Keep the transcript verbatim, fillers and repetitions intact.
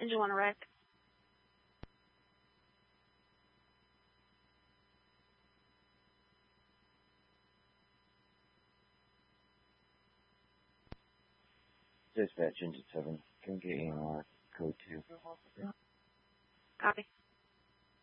Engine one wreck. Dispatch, Engine seven. Can we get A M R code two? Copy.